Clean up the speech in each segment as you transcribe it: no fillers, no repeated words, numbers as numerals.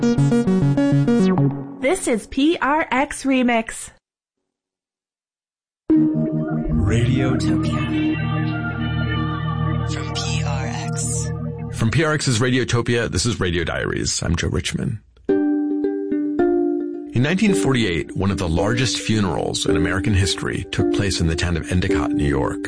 This is PRX Remix. Radiotopia. From PRX. From PRX's Radiotopia, this is Radio Diaries. I'm Joe Richman. In 1948, one of the largest funerals in American history took place in the town of Endicott, New York.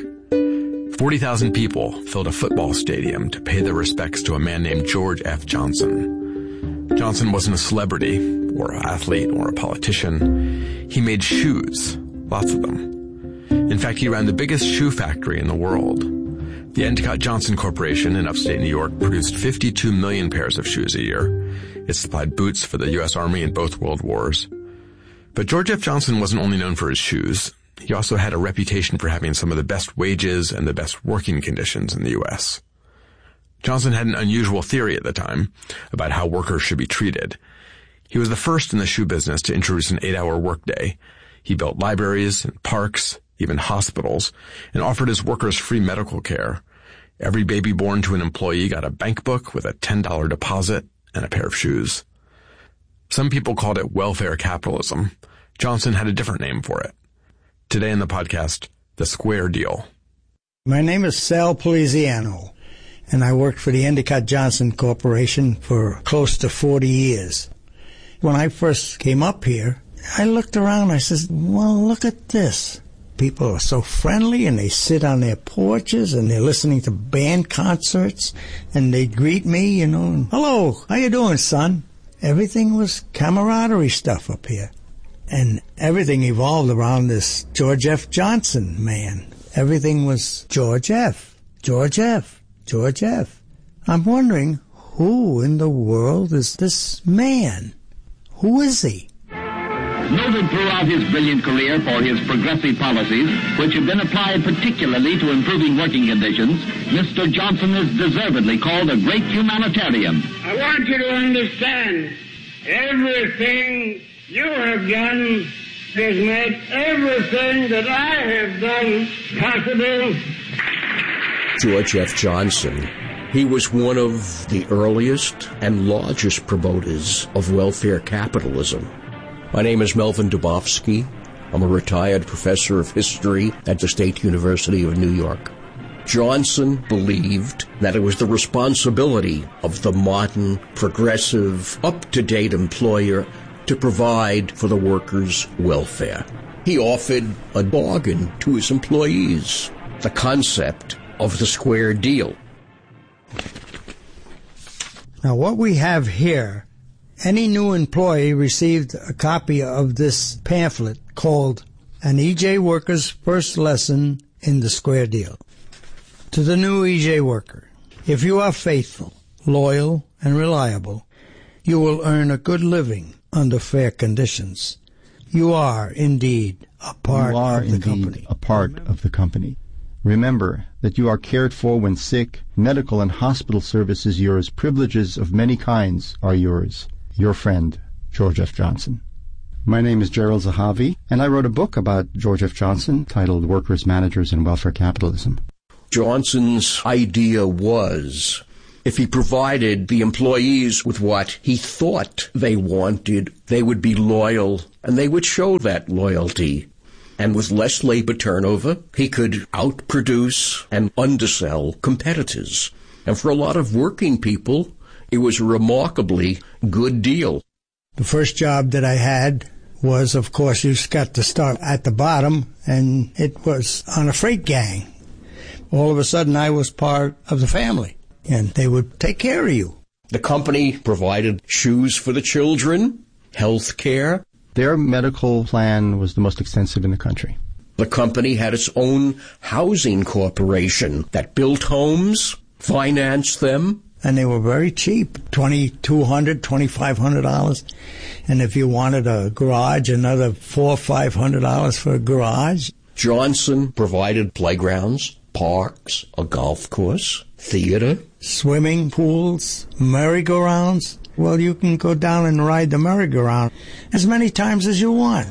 40,000 people filled a football stadium to pay their respects to a man named George F. Johnson. Johnson wasn't a celebrity, or an athlete, or a politician. He made shoes, lots of them. In fact, he ran the biggest shoe factory in the world. The Endicott Johnson Corporation in upstate New York produced 52 million pairs of shoes a year. It supplied boots for the U.S. Army in both World Wars. But George F. Johnson wasn't only known for his shoes. He also had a reputation for having some of the best wages and the best working conditions in the U.S. Johnson had an unusual theory at the time about how workers should be treated. He was the first in the shoe business to introduce an 8-hour workday. He built libraries and parks, even hospitals, and offered his workers free medical care. Every baby born to an employee got a bank book with a $10 deposit and a pair of shoes. Some people called it welfare capitalism. Johnson had a different name for it. Today in the podcast, the Square Deal. My name is Sal Poliziano, and I worked for the Endicott Johnson Corporation for close to 40 years. When I first came up here, I looked around, I said, well, look at this. People are so friendly, and they sit on their porches, and they're listening to band concerts, and they greet me, you know, and, hello, how you doing, son? Everything was camaraderie stuff up here. And everything evolved around this George F. Johnson man. Everything was George F., George F., George F. I'm wondering, who in the world is this man? Who is he? Noted throughout his brilliant career for his progressive policies, which have been applied particularly to improving working conditions, Mr. Johnson is deservedly called a great humanitarian. I want you to understand, everything you have done has made everything that I have done possible. George F. Johnson, he was one of the earliest and largest promoters of welfare capitalism. My name is Melvin Dubofsky. I'm a retired professor of history at the State University of New York. Johnson believed that it was the responsibility of the modern, progressive, up-to-date employer to provide for the workers' welfare. He offered a bargain to his employees, the concept of the square deal. Now, what we have here, any new employee received a copy of this pamphlet called An EJ Worker's First Lesson in the Square Deal. To the new EJ worker, if you are faithful, loyal, and reliable, you will earn a good living under fair conditions. You are indeed a part of the company. A part of the company. Remember that you are cared for when sick. Medical and hospital services yours. Privileges of many kinds are yours. Your friend, George F. Johnson. My name is Gerald Zahavi, and I wrote a book about George F. Johnson titled Workers, Managers, and Welfare Capitalism. Johnson's idea was, if he provided the employees with what he thought they wanted, they would be loyal, and they would show that loyalty. And with less labor turnover, he could outproduce and undersell competitors. And for a lot of working people, it was a remarkably good deal. The first job that I had was, of course, you got to start at the bottom, and it was on a freight gang. All of a sudden, I was part of the family, and they would take care of you. The company provided shoes for the children, health care. Their medical plan was the most extensive in the country. The company had its own housing corporation that built homes, financed them. And they were very cheap, $2,200, $2,500. And if you wanted a garage, another $400 or $500 for a garage. Johnson provided playgrounds, parks, a golf course, theater, swimming pools, merry-go-rounds. Well, you can go down and ride the merry-go-round as many times as you want.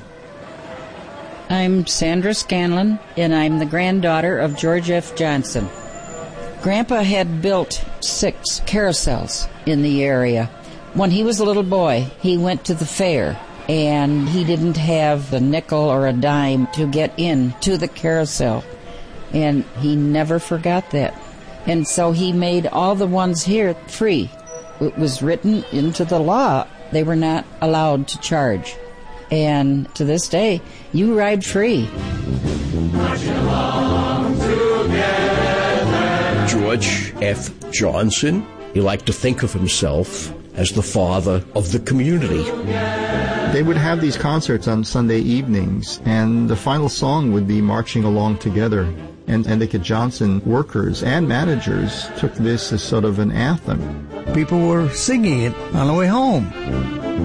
I'm Sandra Scanlon, and I'm the granddaughter of George F. Johnson. Grandpa had built 6 carousels in the area. When he was a little boy, he went to the fair, and he didn't have a nickel or a dime to get in to the carousel. And he never forgot that. And so he made all the ones here free. It was written into the law. They were not allowed to charge. And to this day, you ride free. George F. Johnson, he liked to think of himself as the father of the community. They would have these concerts on Sunday evenings, and the final song would be Marching Along Together. And Endicott Johnson workers and managers took this as sort of an anthem. People were singing it on the way home.